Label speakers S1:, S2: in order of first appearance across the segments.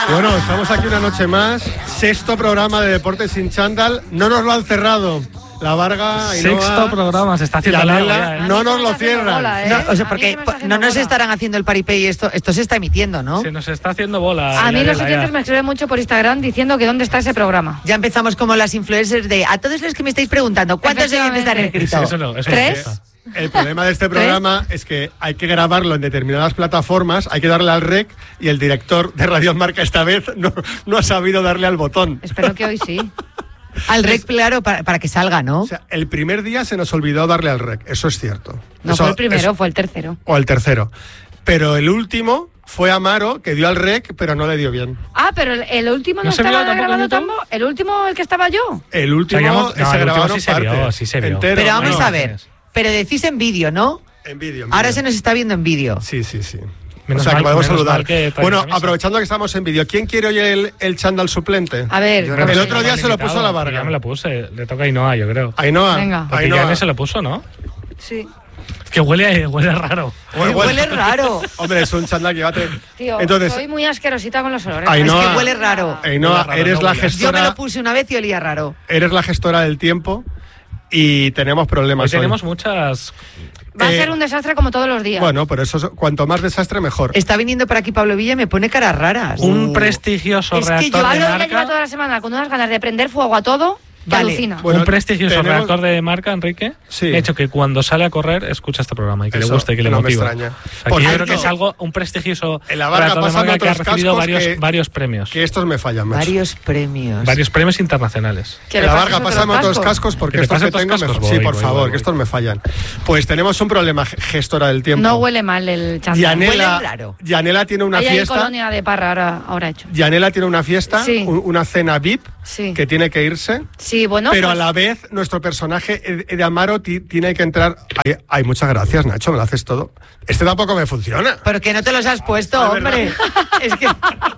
S1: Bueno, estamos aquí una noche más. 6º programa de Deportes sin Chándal. No nos lo han cerrado. La Varga y
S2: 6º programa, se está haciendo largo ya,
S1: no nos lo cierran.
S3: Bola,
S4: No, o sea, porque no nos estarán haciendo el paripé y esto se está emitiendo, ¿no?
S2: Se nos está haciendo bola.
S3: A mí los oyentes me escriben mucho por Instagram diciendo que dónde está ese programa.
S4: Ya empezamos como las influencers de a todos los que me estáis preguntando, ¿cuántos oyentes han escrito?
S2: Eso no, eso
S3: 3.
S2: no.
S1: El problema de este programa es que hay que grabarlo en determinadas plataformas, hay que darle al rec y el director de Radio Marca esta vez no ha sabido darle al botón.
S3: Espero que hoy sí.
S4: Al rec, claro, para que salga, ¿no?
S1: O sea, el primer día se nos olvidó darle al rec, eso es cierto.
S3: No
S1: Eso,
S3: fue el primero, fue el tercero.
S1: O el tercero. Pero el último fue Amaro, que dio al rec, pero no le dio bien.
S3: Ah, pero el último no
S2: ¿No se vio
S3: estaba
S2: tampoco
S3: grabado
S2: en
S3: tampoco. El último, el que estaba yo.
S1: El último
S2: el
S1: se grabaron
S2: último sí se vio,
S1: partes,
S2: sí se vio.
S1: entero.
S4: Pero vamos
S2: no,
S4: a ver, pero decís en vídeo, ¿no?
S1: En vídeo.
S4: Ahora se nos está viendo en vídeo.
S1: Sí.
S2: Menos
S1: o sea, que
S2: mal-
S1: podemos
S2: menos
S1: saludar.
S2: mal que trae
S1: Bueno,
S2: camisa.
S1: aprovechando que estamos en vídeo, ¿quién quiere hoy el chándal suplente?
S3: A ver,
S2: Yo creo que
S1: El
S2: sí,
S1: otro
S2: me
S1: día
S2: han
S1: se lo
S2: invitado,
S1: puso la Varga.
S2: Ya me lo puse, le toca a Ainhoa, yo creo.
S1: Ainhoa.
S3: Venga.
S2: Porque
S1: Ainhoa.
S2: ya se lo puso, ¿no?
S3: sí.
S2: Es que huele raro.
S4: Huele raro.
S1: Hombre, es un chándal que bate.
S3: Tío,
S1: Entonces,
S3: soy muy asquerosita con los olores.
S1: Ainhoa-
S4: Es que huele raro.
S1: Ainhoa,
S2: Huele raro,
S1: eres
S2: no
S1: la
S2: huele.
S4: Yo me
S1: gestora.
S4: lo puse una vez y olía raro.
S1: Eres la gestora del tiempo y tenemos problemas.
S2: Hoy tenemos
S1: hoy.
S2: muchas...
S3: Va a ser un desastre como todos los días.
S1: Bueno, por eso cuanto más desastre mejor.
S4: Está viniendo por aquí Pablo Villa y me pone caras raras.
S2: Un prestigioso
S4: Es que
S2: reactor
S4: yo-
S2: de
S3: Pablo Villa lleva
S2: marca.
S3: toda la semana con unas ganas de prender fuego a todo que
S4: Vale.
S3: alucina.
S1: Bueno,
S2: Un prestigioso
S1: tenemos-
S2: reactor de marca, Enrique,
S1: Sí.
S2: ha hecho que cuando sale a correr escucha este programa y que
S1: Eso,
S2: le guste y que le
S1: no me
S2: motiva.
S1: extraña.
S2: O sea,
S1: Por
S2: que yo
S1: cierto,
S2: creo que es algo, un prestigioso
S1: en la Varga
S2: reactor de
S1: pásame
S2: marca que ha
S1: otros
S2: recibido
S1: cascos
S2: varios premios.
S1: Que estos me fallan, macho.
S4: Varios premios.
S2: Varios premios internacionales.
S3: Que
S1: En
S3: le
S1: la
S3: pases
S1: Varga,
S3: otros
S1: pásame otros
S3: cascos.
S1: cascos porque
S2: ¿Que te
S1: estos
S2: pase
S1: que
S2: otros
S1: tengo
S2: cascos?
S1: mejor. Sí,
S2: Voy,
S1: por
S2: voy,
S1: favor,
S2: voy.
S1: que estos me fallan. Pues tenemos un problema, gestora del tiempo.
S3: No huele mal el chándal.
S4: Huele raro.
S1: Yanela tiene una
S3: Ahí hay
S1: fiesta.
S3: colonia de parra ahora hecho.
S1: Yanela tiene una fiesta,
S3: Sí.
S1: una cena VIP
S3: Sí.
S1: que tiene que irse.
S3: Sí, bueno.
S1: Pero
S3: pues,
S1: a la vez, nuestro personaje de Amaro tiene que entrar. Ay, muchas gracias, Nacho, me lo haces todo. Este tampoco me funciona.
S4: ¿Por qué no te los has puesto,
S1: Ah,
S4: hombre? Es que...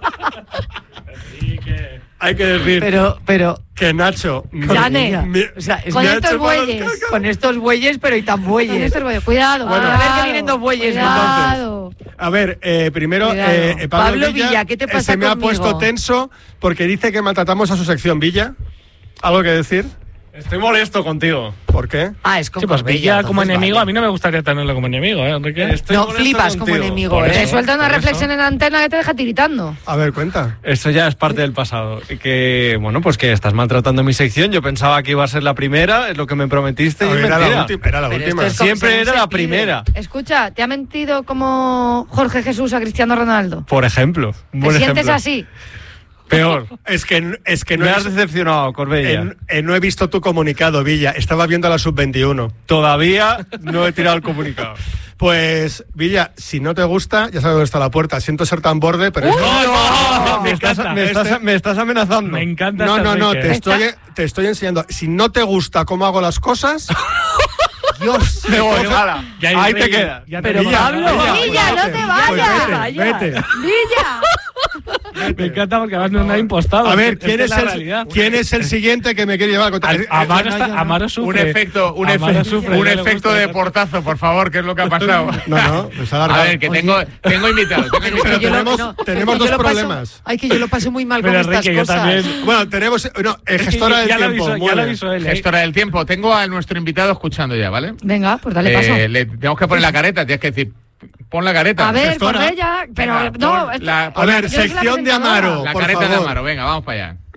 S1: Hay que decir
S4: Pero...
S1: que Nacho.
S3: Yane.
S4: O sea, es
S3: Con
S4: que-
S3: estos bueyes.
S4: Con estos bueyes, pero y tan
S3: Con
S4: bueyes.
S3: estos bueyes. Cuidado.
S1: Bueno.
S3: cuidado,
S4: A ver que vienen dos bueyes,
S3: Cuidado.
S1: A ver, primero,
S3: Cuidado.
S4: Pablo Villa, ¿qué te pasa
S1: se me ha
S4: conmigo?
S1: puesto tenso porque dice que maltratamos a su sección. Villa, ¿algo que decir?
S5: Estoy molesto contigo.
S1: ¿Por qué?
S4: Ah, es con
S2: Sí, pues
S4: Corbella,
S2: Villa como
S4: entonces
S2: enemigo,
S4: vale.
S2: a mí no me gustaría tenerlo como enemigo, Enrique.
S5: Estoy
S4: No
S5: molesto
S4: flipas como
S5: contigo.
S4: enemigo,
S2: Por
S3: Te
S2: eso.
S3: suelta una
S2: por eso.
S3: reflexión en antena que te deja tiritando.
S1: A ver, cuenta.
S5: Esto ya es parte del pasado. Que, bueno, pues que estás maltratando mi sección. Yo pensaba que iba a ser la primera, es lo que me prometiste.
S1: A
S5: y
S1: ver,
S5: es
S1: era
S5: mentira.
S1: la última. Era la
S4: Pero
S1: última.
S4: esto es
S5: Siempre
S4: Como
S5: era
S4: se
S5: la
S4: pide.
S5: primera.
S3: Escucha, ¿te ha mentido como Jorge Jesús a Cristiano Ronaldo?
S5: Por ejemplo. Un
S3: ¿Te
S5: buen
S3: sientes
S5: ejemplo.
S3: así?
S5: Peor.
S1: Es que no,
S5: Me
S1: he
S5: has
S1: visto-
S5: decepcionado, Corbella.
S1: no he visto tu comunicado, Villa. Estaba viendo la sub-21.
S5: Todavía no he tirado el comunicado.
S1: Pues, Villa, si no te gusta, ya sabes dónde está la puerta. Siento ser tan borde, pero...
S2: ¡No!
S5: Me estás amenazando.
S2: Me encanta
S1: No,
S2: este
S1: no, no,
S2: Enrique.
S1: te estoy enseñando. Si no te gusta cómo hago las cosas...
S4: Dios.
S5: Me voy, hala.
S2: Ya,
S5: Ahí te
S2: Enrique,
S5: quedas.
S2: ya te
S4: Pero
S2: digo.
S4: Pablo.
S3: Villa, no te vayas.
S1: Vete.
S3: Villa.
S2: Me encanta porque además no me ha impostado.
S1: A ver,
S2: Es que es la realidad.
S1: ¿quién es el siguiente que me quiere llevar a contar?
S2: Amaro sufre.
S6: Un efecto
S2: Amaro
S6: de
S2: sufre.
S6: portazo, por favor, ¿qué es lo que ha pasado?
S1: No, pues
S6: A ver, que tengo invitado.
S1: Pero tenemos dos problemas.
S4: Ay, que yo lo paso muy mal con
S2: Pero
S4: estas
S2: Enrique, yo
S4: cosas.
S2: también.
S1: Bueno, tenemos... No, gestora del
S2: Ya lo
S1: tiempo.
S2: avisó,
S1: muy
S2: ya lo
S1: bien.
S2: avisó él.
S6: Gestora del tiempo. Tengo a nuestro invitado escuchando ya, ¿vale?
S3: Venga, pues dale paso.
S6: Le tenemos que poner la careta, tienes que decir, pon la careta.
S3: A ver,
S1: gestora.
S3: Corbella, pero
S6: Venga,
S3: no.
S6: pon
S3: esto-
S6: la-
S1: A ver,
S3: yo soy la
S1: sección de
S3: presentadora.
S1: Amaro.
S6: La
S1: por
S6: careta de
S1: favor.
S6: Amaro, venga, vamos para allá.